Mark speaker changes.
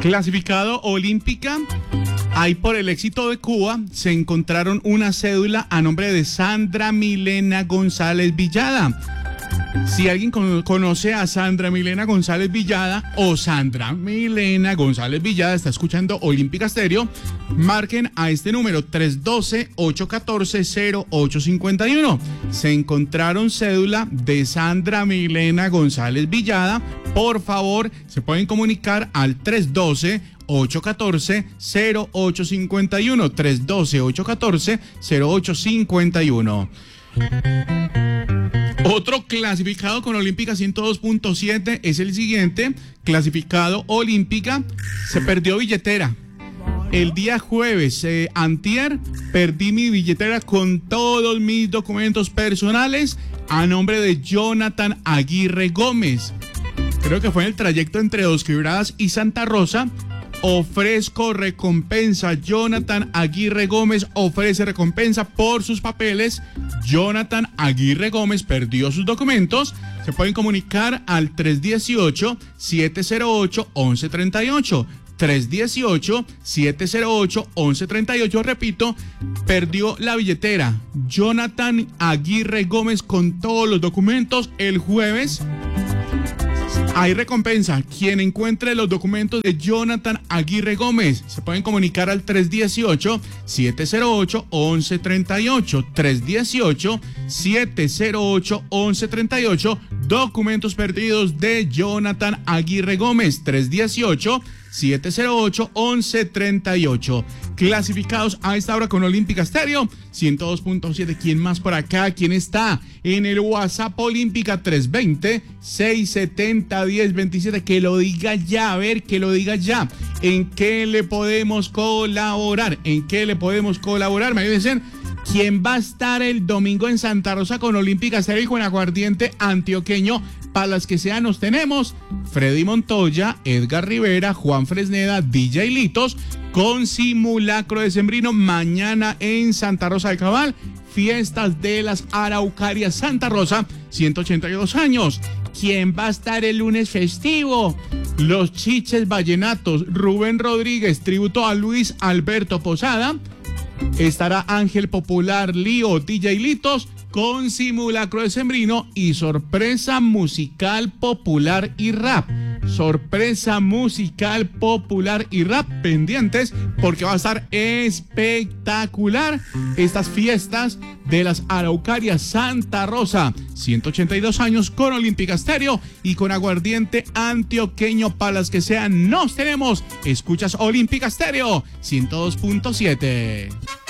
Speaker 1: Clasificado olímpica. Ahí por el éxito de Cuba se encontraron una cédula a nombre de Sandra Milena González Villada. Si alguien conoce a Sandra Milena González Villada o Sandra Milena González Villada está escuchando Olímpica Estéreo, marquen a este número 312-814-0851. Se encontraron cédula de Sandra Milena González Villada. Por favor, se pueden comunicar al 312-814-0851. 312-814-0851. Otro clasificado con Olímpica 102.7 es el siguiente. Clasificado Olímpica, se perdió billetera. El día jueves, antier, perdí mi billetera con todos mis documentos personales a nombre de Jonathan Aguirre Gómez. Creo que fue en el trayecto entre Dos Quebradas y Santa Rosa. Ofrezco recompensa. Jonathan Aguirre Gómez ofrece recompensa por sus papeles. Jonathan Aguirre Gómez perdió sus documentos. Se pueden comunicar al 318-708-1138. 318-708-1138. Repito, perdió la billetera. Jonathan Aguirre Gómez con todos los documentos el jueves. Hay recompensa. Quien encuentre los documentos de Jonathan Aguirre Gómez, se pueden comunicar al 318-708-1138. 318-708-1138. Documentos perdidos de Jonathan Aguirre Gómez. 318-708-1138. Clasificados a esta hora con Olímpica Estéreo 102.7. ¿Quién más por acá? ¿Quién está en el WhatsApp Olímpica? 320-670-1027. Que lo diga ya, a ver, que lo diga ya. ¿En qué le podemos colaborar? ¿En qué le podemos colaborar? Me dicen, ¿quién va a estar el domingo en Santa Rosa con Olímpica Estéreo y con aguardiente antioqueño? Para las que sean, nos tenemos Freddy Montoya, Edgar Rivera, Juan Fresneda, DJ Litos, con simulacro decembrino mañana en Santa Rosa de Cabal. Fiestas de las Araucarias Santa Rosa, 182 años. ¿Quién va a estar el lunes festivo? Los Chiches Vallenatos, Rubén Rodríguez, tributo a Luis Alberto Posada. Estará Ángel Popular, Lío, DJ Litos, con simulacro decembrino y sorpresa musical popular y rap. Sorpresa musical popular y rap. Pendientes porque va a estar espectacular estas fiestas de las Araucarias Santa Rosa. 182 años con Olímpica Estéreo y con aguardiente antioqueño para las que sean. Nos tenemos. Escuchas Olímpica Estéreo 102.7.